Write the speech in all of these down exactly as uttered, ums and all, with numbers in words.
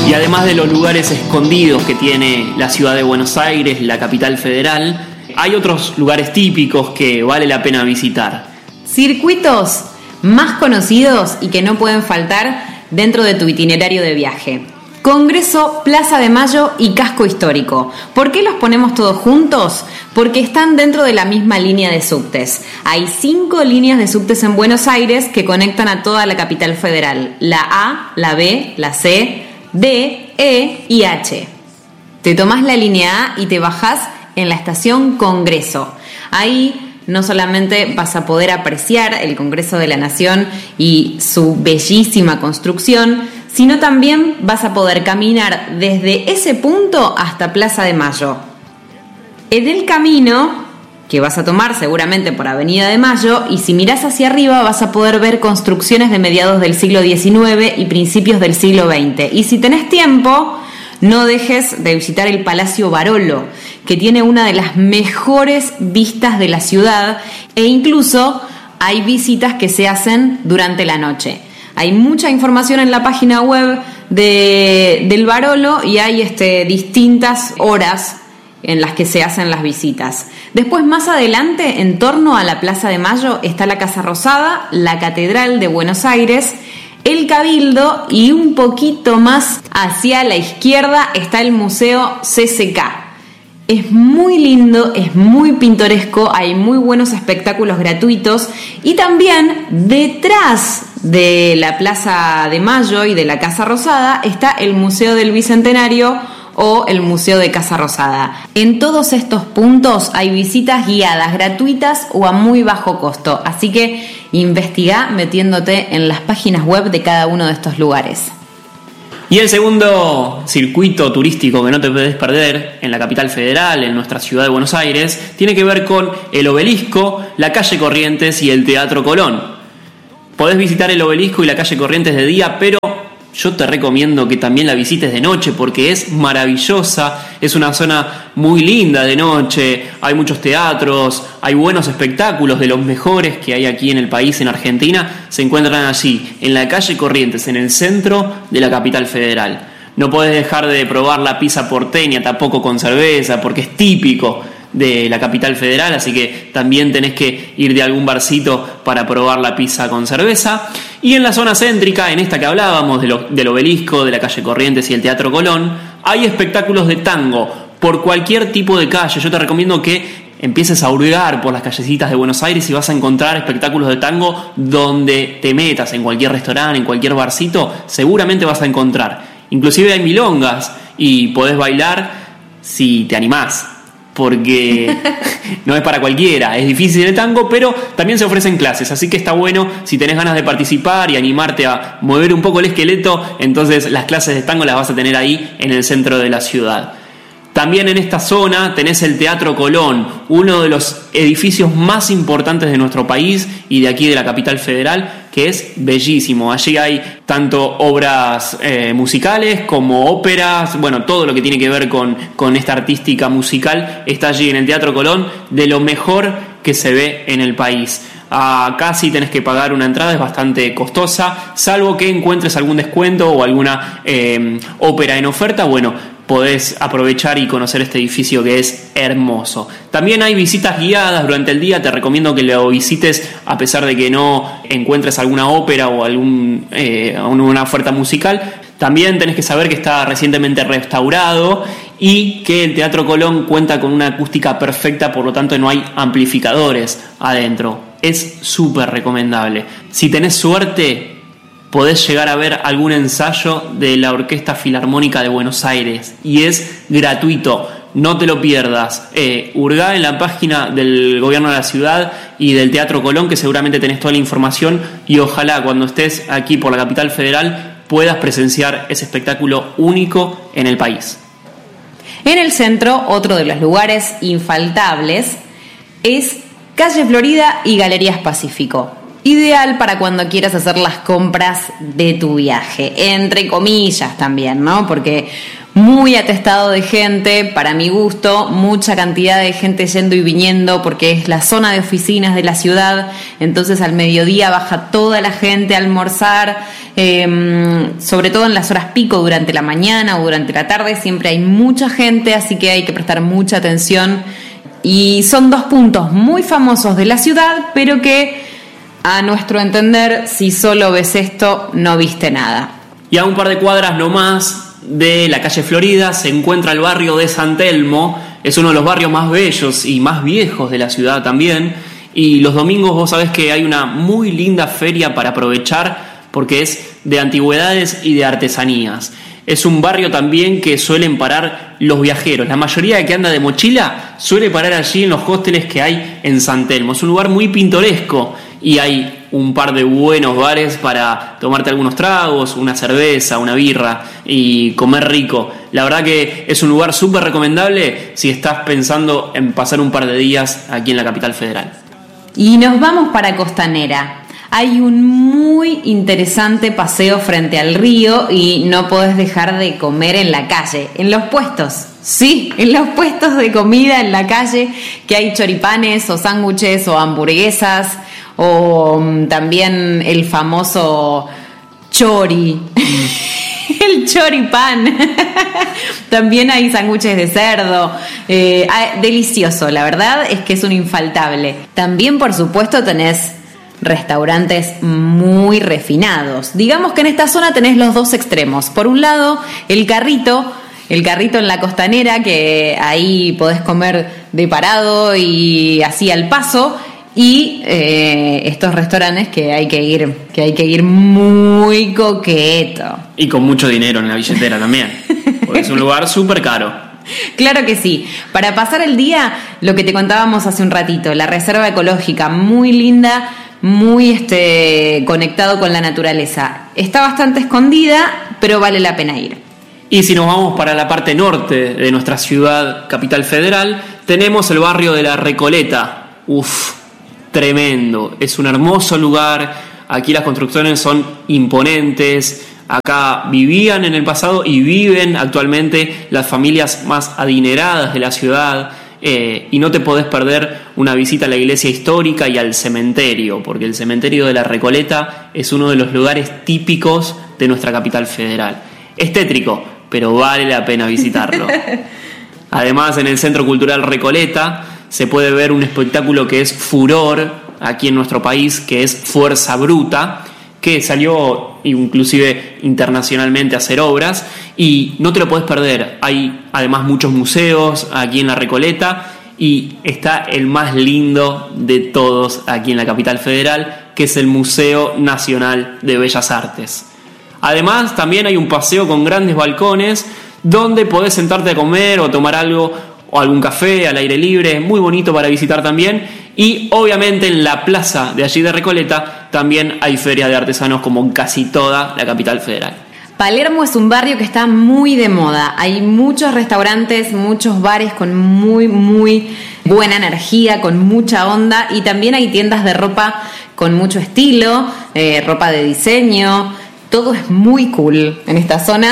Y además de los lugares escondidos que tiene la ciudad de Buenos Aires, la capital federal, hay otros lugares típicos que vale la pena visitar. Circuitos más conocidos y que no pueden faltar dentro de tu itinerario de viaje. Congreso, Plaza de Mayo y Casco Histórico. ¿Por qué los ponemos todos juntos? Porque están dentro de la misma línea de subtes. Hay cinco líneas de subtes en Buenos Aires que conectan a toda la capital federal. La A, la B, la C, D, E y H. Te tomás la línea A y te bajás en la estación Congreso. Ahí no solamente vas a poder apreciar el Congreso de la Nación y su bellísima construcción, sino también vas a poder caminar desde ese punto hasta Plaza de Mayo. En el camino que vas a tomar seguramente por Avenida de Mayo, y si mirás hacia arriba vas a poder ver construcciones de mediados del siglo diecinueve y principios del siglo veinte. Y si tenés tiempo, no dejes de visitar el Palacio Barolo, que tiene una de las mejores vistas de la ciudad, e incluso hay visitas que se hacen durante la noche. Hay mucha información en la página web de, del Barolo y hay este, distintas horas en las que se hacen las visitas. Después, más adelante, en torno a la Plaza de Mayo, está la Casa Rosada, la Catedral de Buenos Aires, el Cabildo, y un poquito más hacia la izquierda está el Museo C C K. Es muy lindo, es muy pintoresco, hay muy buenos espectáculos gratuitos, y también detrás de la Plaza de Mayo y de la Casa Rosada está el Museo del Bicentenario o el Museo de Casa Rosada. En todos estos puntos hay visitas guiadas gratuitas o a muy bajo costo, así que investigá metiéndote en las páginas web de cada uno de estos lugares. Y el segundo circuito turístico que no te puedes perder en la capital federal, en nuestra ciudad de Buenos Aires, tiene que ver con el Obelisco, la calle Corrientes y el Teatro Colón. Podés visitar el Obelisco y la calle Corrientes de día, pero yo te recomiendo que también la visites de noche porque es maravillosa, es una zona muy linda de noche, hay muchos teatros, hay buenos espectáculos, de los mejores que hay aquí en el país, en Argentina, se encuentran allí, en la calle Corrientes, en el centro de la capital federal. No podés dejar de probar la pizza porteña, tampoco con cerveza, porque es típico de la capital federal, así que también tenés que ir de algún barcito para probar la pizza con cerveza. Y en la zona céntrica, en esta que hablábamos, de lo, del Obelisco, de la calle Corrientes y el Teatro Colón, hay espectáculos de tango por cualquier tipo de calle. Yo te recomiendo que empieces a hurgar por las callecitas de Buenos Aires y vas a encontrar espectáculos de tango donde te metas, en cualquier restaurante, en cualquier barcito, seguramente vas a encontrar. Inclusive hay milongas y podés bailar si te animás, porque no es para cualquiera, es difícil el tango, pero también se ofrecen clases, así que está bueno si tenés ganas de participar y animarte a mover un poco el esqueleto, entonces las clases de tango las vas a tener ahí en el centro de la ciudad. También en esta zona tenés el Teatro Colón, uno de los edificios más importantes de nuestro país y de aquí de la capital federal, que es bellísimo. Allí hay tanto obras eh, musicales como óperas, bueno, todo lo que tiene que ver con, con esta artística musical está allí en el Teatro Colón, de lo mejor que se ve en el país. Acá sí tenés que pagar una entrada, es bastante costosa, salvo que encuentres algún descuento o alguna eh, ópera en oferta, bueno, podés aprovechar y conocer este edificio que es hermoso. También hay visitas guiadas durante el día, te recomiendo que lo visites a pesar de que no encuentres alguna ópera o algún, eh, una oferta musical. También tenés que saber que está recientemente restaurado y que el Teatro Colón cuenta con una acústica perfecta, por lo tanto no hay amplificadores adentro. Es súper recomendable. Si tenés suerte, podés llegar a ver algún ensayo de la Orquesta Filarmónica de Buenos Aires y es gratuito, no te lo pierdas. Eh, hurgá en la página del gobierno de la ciudad y del Teatro Colón, que seguramente tenés toda la información, y ojalá cuando estés aquí por la capital federal puedas presenciar ese espectáculo único en el país. En el centro, otro de los lugares infaltables es Calle Florida y Galerías Pacífico. Ideal para cuando quieras hacer las compras de tu viaje, entre comillas también, ¿no? Porque muy atestado de gente, para mi gusto, mucha cantidad de gente yendo y viniendo porque es la zona de oficinas de la ciudad, entonces al mediodía baja toda la gente a almorzar, eh, sobre todo en las horas pico durante la mañana o durante la tarde, siempre hay mucha gente, así que hay que prestar mucha atención. Y son dos puntos muy famosos de la ciudad, pero que a nuestro entender, si solo ves esto, no viste nada. Y a un par de cuadras nomás de la calle Florida se encuentra el barrio de San Telmo. Es uno de los barrios más bellos y más viejos de la ciudad también. Y los domingos vos sabés que hay una muy linda feria para aprovechar porque es de antigüedades y de artesanías. Es un barrio también que suelen parar los viajeros. La mayoría de que anda de mochila suele parar allí en los hosteles que hay en San Telmo. Es un lugar muy pintoresco y hay un par de buenos bares para tomarte algunos tragos, una cerveza, una birra y comer rico. La verdad que es un lugar súper recomendable si estás pensando en pasar un par de días aquí en la capital federal. Y nos vamos para Costanera. Hay un muy interesante paseo frente al río y no podés dejar de comer en la calle, en los puestos. Sí, en los puestos de comida en la calle, que hay choripanes o sándwiches o hamburguesas o um, también el famoso chori, el choripán. También hay sándwiches de cerdo, eh, delicioso, la verdad es que es un infaltable. También, por supuesto, tenés restaurantes muy refinados. Digamos que en esta zona tenés los dos extremos. Por un lado, el carrito, el carrito en la Costanera, que ahí podés comer de parado y así al paso, y eh, estos restaurantes que hay que ir, que hay que ir muy coqueto. Y con mucho dinero en la billetera también, porque es un lugar súper caro. Claro que sí. Para pasar el día, lo que te contábamos hace un ratito, la reserva ecológica, muy linda, muy este, conectado con la naturaleza. Está bastante escondida, pero vale la pena ir. Y si nos vamos para la parte norte de nuestra ciudad capital federal, tenemos el barrio de La Recoleta. Uf, tremendo. Es un hermoso lugar. Aquí las construcciones son imponentes. Acá vivían en el pasado y viven actualmente las familias más adineradas de la ciudad. Eh, y no te podés perder una visita a la iglesia histórica y al cementerio, porque el cementerio de La Recoleta es uno de los lugares típicos de nuestra capital federal. Es tétrico, pero vale la pena visitarlo. Además, en el Centro Cultural Recoleta se puede ver un espectáculo que es furor aquí en nuestro país, que es Fuerza Bruta, que salió inclusive internacionalmente a hacer obras y no te lo podés perder. Hay además muchos museos aquí en La Recoleta y está el más lindo de todos aquí en la capital federal, que es el Museo Nacional de Bellas Artes. Además también hay un paseo con grandes balcones donde podés sentarte a comer o tomar algo o algún café al aire libre, muy bonito para visitar también. Y obviamente en la plaza de allí de Recoleta también hay ferias de artesanos como en casi toda la capital federal. Palermo es un barrio que está muy de moda. Hay muchos restaurantes, muchos bares con muy, muy buena energía, con mucha onda. Y también hay tiendas de ropa con mucho estilo, eh, ropa de diseño. Todo es muy cool en esta zona.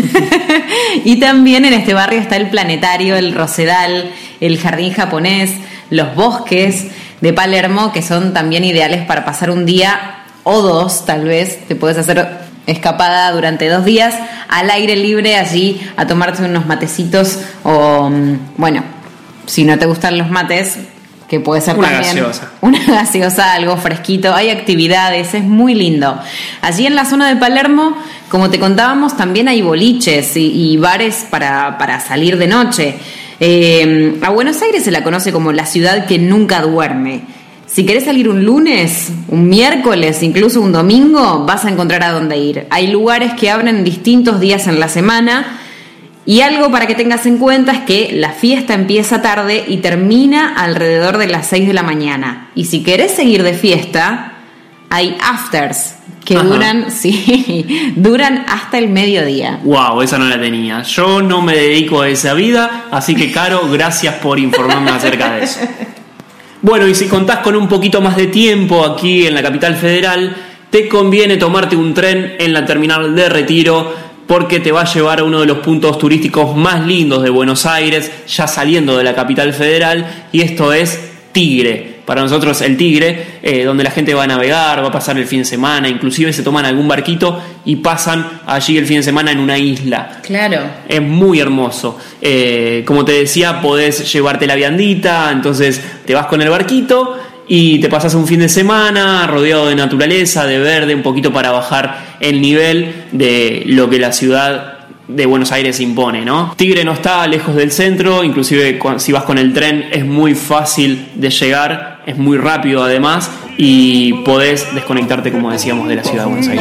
Y también en este barrio está el planetario, el Rosedal, el jardín japonés, los bosques de Palermo, que son también ideales para pasar un día o dos, tal vez. Te puedes hacer escapada durante dos días al aire libre allí a tomarte unos matecitos o, bueno, si no te gustan los mates, que puede ser una también gaseosa. Una gaseosa, algo fresquito. Hay actividades, es muy lindo. Allí en la zona de Palermo, como te contábamos, también hay boliches y, y bares para, para salir de noche. Eh, a Buenos Aires se la conoce como la ciudad que nunca duerme. Si querés salir un lunes, un miércoles, incluso un domingo, vas a encontrar a dónde ir. Hay lugares que abren distintos días en la semana. Y algo para que tengas en cuenta es que la fiesta empieza tarde y termina alrededor de las seis de la mañana. Y si querés seguir de fiesta, hay afters que Ajá. duran, sí, duran hasta el mediodía. Wow, esa no la tenía. Yo no me dedico a esa vida, así que Caro, gracias por informarme acerca de eso. Bueno, y si contás con un poquito más de tiempo aquí en la capital federal, te conviene tomarte un tren en la terminal de Retiro, porque te va a llevar a uno de los puntos turísticos más lindos de Buenos Aires, ya saliendo de la capital federal, y esto es Tigre. Para nosotros el Tigre, eh, donde la gente va a navegar, va a pasar el fin de semana, inclusive se toman algún barquito y pasan allí el fin de semana en una isla. Claro. Es muy hermoso. Eh, como te decía, podés llevarte la viandita, entonces te vas con el barquito y te pasas un fin de semana rodeado de naturaleza, de verde, un poquito para bajar el nivel de lo que la ciudad de Buenos Aires impone, ¿no? Tigre no está lejos del centro, inclusive si vas con el tren es muy fácil de llegar, es muy rápido además, y podés desconectarte, como decíamos, de la ciudad de Buenos Aires.